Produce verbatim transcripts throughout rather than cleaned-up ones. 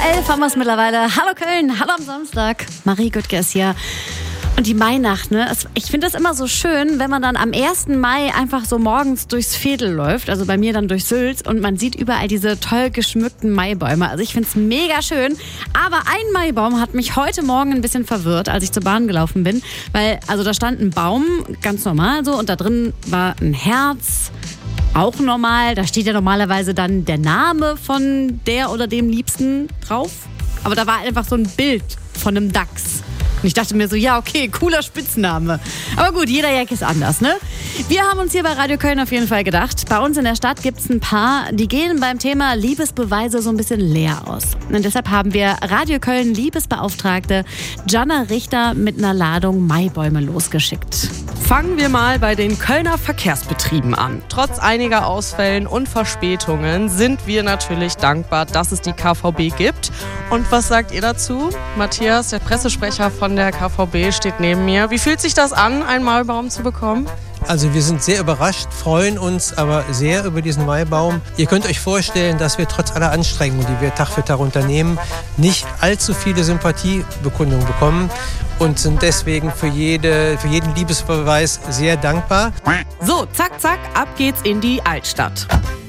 elf haben wir es mittlerweile. Hallo Köln, hallo am Samstag. Marie Güttke ist hier. Und die Mainacht, ne? Ich finde das immer so schön, wenn man dann am ersten Mai einfach so morgens durchs Veedel läuft, also bei mir dann durch Sülz, und man sieht überall diese toll geschmückten Maibäume. Also ich finde es mega schön. Aber ein Maibaum hat mich heute Morgen ein bisschen verwirrt, als ich zur Bahn gelaufen bin. Weil, also da stand ein Baum, ganz normal so, und da drin war ein Herz. Auch normal, da steht ja normalerweise dann der Name von der oder dem Liebsten drauf. Aber da war einfach so ein Bild von einem Dachs. Und ich dachte mir so, ja okay, cooler Spitzname. Aber gut, jeder Jack ist anders, ne? Wir haben uns hier bei Radio Köln auf jeden Fall gedacht, bei uns in der Stadt gibt es ein paar, die gehen beim Thema Liebesbeweise so ein bisschen leer aus. Und deshalb haben wir Radio Köln Liebesbeauftragte Jana Richter mit einer Ladung Maibäume losgeschickt. Fangen wir mal bei den Kölner Verkehrsbetrieben an. Trotz einiger Ausfällen und Verspätungen sind wir natürlich dankbar, dass es die K V B gibt. Und was sagt ihr dazu? Matthias, der Pressesprecher von der K V B, steht neben mir. Wie fühlt sich das an, einen Maibaum zu bekommen? Also wir sind sehr überrascht, freuen uns aber sehr über diesen Maibaum. Ihr könnt euch vorstellen, dass wir trotz aller Anstrengungen, die wir Tag für Tag unternehmen, nicht allzu viele Sympathiebekundungen bekommen und sind deswegen für, jede, für jeden Liebesbeweis sehr dankbar. So, zack, zack, ab geht's in die Altstadt.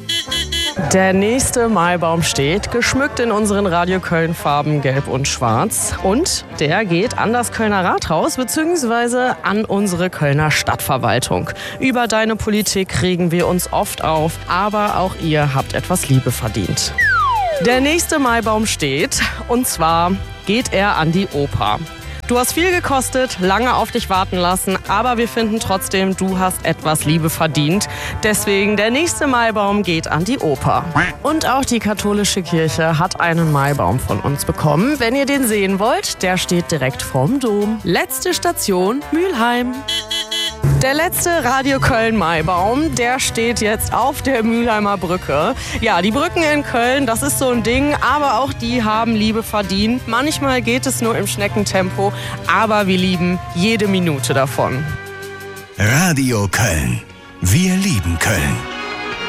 Der nächste Maibaum steht, geschmückt in unseren Radio Köln-Farben Gelb und Schwarz. Und der geht an das Kölner Rathaus bzw. an unsere Kölner Stadtverwaltung. Über deine Politik regen wir uns oft auf, aber auch ihr habt etwas Liebe verdient. Der nächste Maibaum steht, und zwar geht er an die Oper. Du hast viel gekostet, lange auf dich warten lassen, aber wir finden trotzdem, du hast etwas Liebe verdient. Deswegen, der nächste Maibaum geht an die Oper. Und auch die katholische Kirche hat einen Maibaum von uns bekommen. Wenn ihr den sehen wollt, der steht direkt vorm Dom. Letzte Station, Mülheim. Der letzte Radio Köln Maibaum, der steht jetzt auf der Mülheimer Brücke. Ja, die Brücken in Köln, das ist so ein Ding, aber auch die haben Liebe verdient. Manchmal geht es nur im Schneckentempo, aber wir lieben jede Minute davon. Radio Köln. Wir lieben Köln.